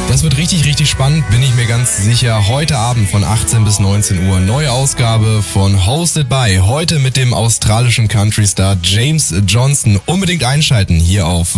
Das wird richtig, richtig spannend, bin ich mir ganz sicher. Heute Abend von 18 bis 19 Uhr, neue Ausgabe von Hosted by. Heute mit dem australischen Country-Star James Johnson. Unbedingt einschalten hier auf